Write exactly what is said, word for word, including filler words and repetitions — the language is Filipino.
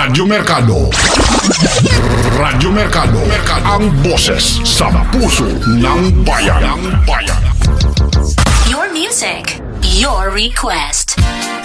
Radyo Mercado. Radyo Mercado. Ang boses sa puso ng bayan. Ng bayan. Your music, your request.